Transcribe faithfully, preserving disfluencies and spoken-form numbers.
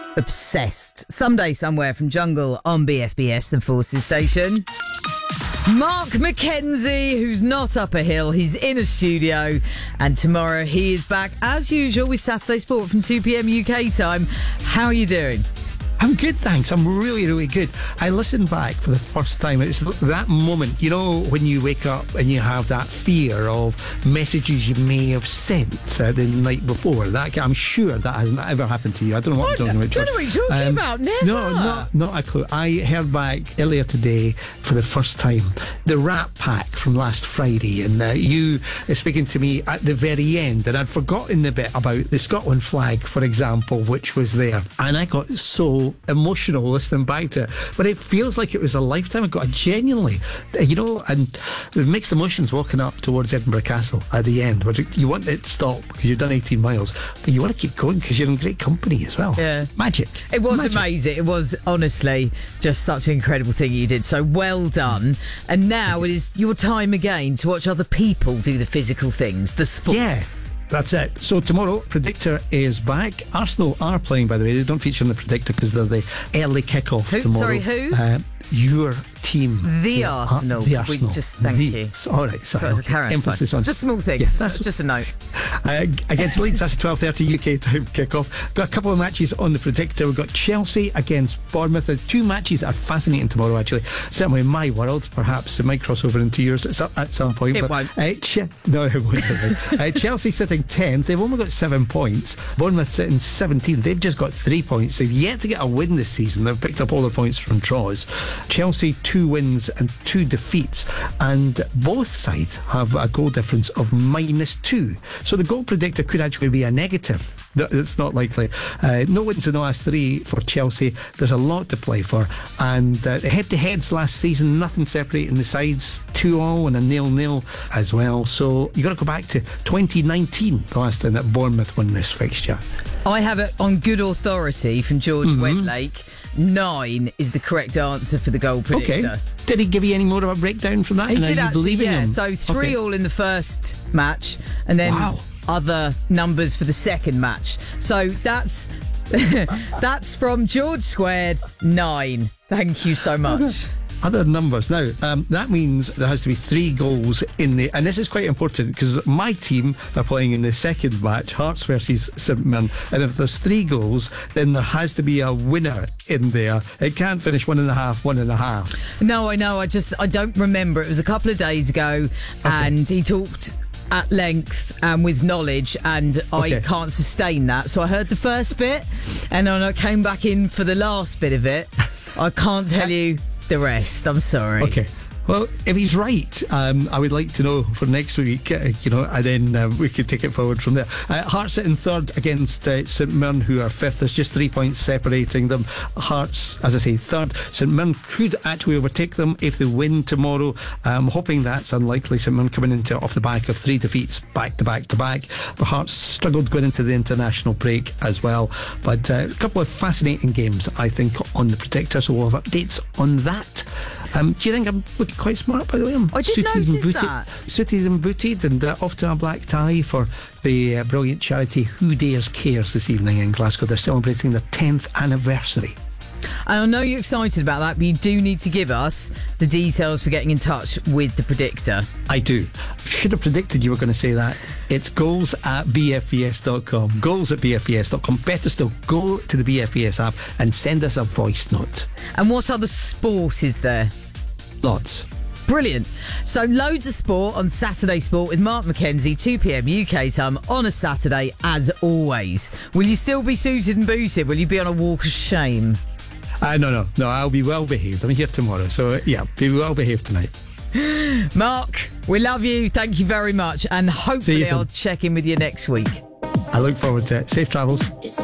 Obsessed. Someday, somewhere from Jungle on B F B S, the Forces Station. Mark McKenzie, who's not up a hill, he's in a studio, and tomorrow he is back as usual with Saturday Sport from two p.m. U K time. How are you doing? I'm good, thanks. I'm really, really good. I listened back for the first time. It's that moment, you know, when you wake up and you have that fear of messages you may have sent uh, the night before. That I'm sure that hasn't ever happened to you. I don't know what, what I'm talking about. Don't know what you're talking um, about. Never. No, not, not a clue. I heard back earlier today for the first time the Rat Pack from last Friday, and uh, you uh, speaking to me at the very end, and I'd forgotten the bit about the Scotland flag, for example, which was there, and I got so emotional listening back to it, but it feels like it was a lifetime ago. I genuinely, you know, and the mixed emotions walking up towards Edinburgh Castle at the end, where you want it to stop because you've done eighteen miles, but you want to keep going because you're in great company as well. Yeah, magic. It was magic. Amazing. It was honestly just such an incredible thing you did. So well done. And now it is your time again to watch other people do the physical things, the sports. Yes. That's it. So tomorrow, Predictor is back. Arsenal are playing, by the way. They don't feature in the Predictor because they're the early kick-off who? tomorrow. Sorry, who? Uh, your team. The yeah, Arsenal. Uh, the Arsenal. We just thank the, you. All right, sorry. So, okay. Emphasis on... Just small things. Yes, that's just a note. Uh, against Leeds, that's a twelve thirty U K time kick-off. Got a couple of matches on the Predictor. We've got Chelsea against Bournemouth. The two matches are fascinating tomorrow, actually. Certainly in my world. Perhaps it might cross over into yours at some point. It but, won't. Uh, Ch- no, it won't. uh, Chelsea sitting tenth. They've only got seven points. Bournemouth sitting seventeenth. They've just got three points. They've yet to get a win this season. They've picked up all their points from draws. Chelsea, two wins and two defeats. And both sides have a goal difference of minus two. So the goal predictor could actually be a negative. No, it's not likely. Uh, no wins in the last three for Chelsea. There's a lot to play for. And uh, the head-to-heads last season, nothing separating the sides. two all and a nil-nil as well. So you got to go back to twenty nineteen, the last time that Bournemouth won this fixture. I have it on good authority from George mm-hmm. Wedlake. Nine is the correct answer for the goal predictor. Okay. Did he give you any more of a breakdown from that? He and did are you actually, believing yeah. him? So three okay. all in the first match, and then wow. other numbers for the second match. So that's that's from George Squared, nine. Thank you so much. Other numbers. Now, um, that means there has to be three goals in the... And this is quite important because my team are playing in the second match, Hearts versus St Mirren. And if there's three goals, then there has to be a winner in there. It can't finish one and a half, one and a half. No, I know. I just... I don't remember. It was a couple of days ago, okay. and he talked at length and with knowledge, and I okay. can't sustain that. So I heard the first bit, and then I came back in for the last bit of it. I can't tell you the rest. I'm sorry. Okay. Well, if he's right, um, I would like to know for next week, uh, you know, and then uh, we could take it forward from there. Uh, Hearts sitting third against uh, St Mirren, who are fifth. There's just three points separating them. Hearts, as I say, third. St Mirren could actually overtake them if they win tomorrow. I'm hoping that's unlikely. St Mirren coming into off the back of three defeats back to back to back. The Hearts struggled going into the international break as well. But uh, a couple of fascinating games, I think, on the Predictor. So we'll have updates on that. Um, do you think I'm looking quite smart, by the way? I'm I did notice and booted, that. Suited and booted and uh, off to a black tie for the uh, brilliant charity Who Dares Cares this evening in Glasgow. They're celebrating their tenth anniversary. And I know you're excited about that, but you do need to give us the details for getting in touch with the Predictor. I do. Should have predicted you were going to say that. It's goals at b f b s dot com. Goals at b f b s dot com. Better still, go to the B F B S app and send us a voice note. And what other sport is there? Lots. Brilliant. So loads of sport on Saturday Sport with Mark McKenzie, two p.m. U K time on a Saturday, as always. Will you still be suited and booted? Will you be on a walk of shame? Uh, no, no, no, I'll be well behaved. I'm here tomorrow, so uh, yeah, be well behaved tonight. Mark, we love you. Thank you very much. And hopefully I'll check in with you next week. I look forward to it. Safe travels.